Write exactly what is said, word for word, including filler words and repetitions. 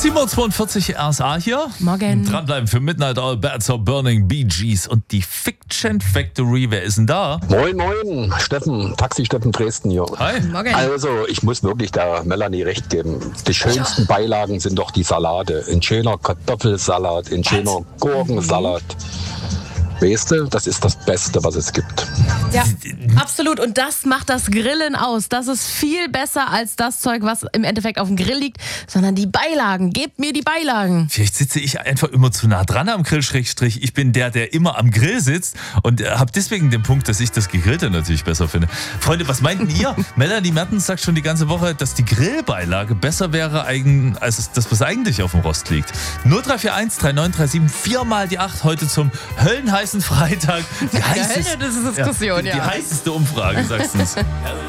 sieben Uhr zweiundvierzig R S A hier. Morgen. Dranbleiben für Midnight All Bats Are Burning, Bee Gees und die Fiction Factory. Wer ist denn da? Moin, moin, Steffen, Taxi Steffen Dresden hier. Hi. Morgen. Also, ich muss wirklich der Melanie recht geben. Die schönsten Beilagen sind doch die Salate. Ein schöner Kartoffelsalat, ein schöner Gurkensalat. Weißt du, das ist das Beste, was es gibt. Ja, absolut. Und das macht das Grillen aus. Das ist viel besser als das Zeug, was im Endeffekt auf dem Grill liegt, sondern die Beilagen. Gebt mir die Beilagen. Vielleicht sitze ich einfach immer zu nah dran am Grill, Schrägstrich. Ich bin der, der immer am Grill sitzt und habe deswegen den Punkt, dass ich das Gegrillte natürlich besser finde. Freunde, was meinten ihr? Melanie Mertens sagt schon die ganze Woche, dass die Grillbeilage besser wäre als das, was eigentlich auf dem Rost liegt. null drei vier eins drei neun drei sieben vier mal die acht heute zum höllenheißen Freitag. Die heißeste, das ist Diskussion, ja, die, ja. die heißeste Umfrage, sagst du.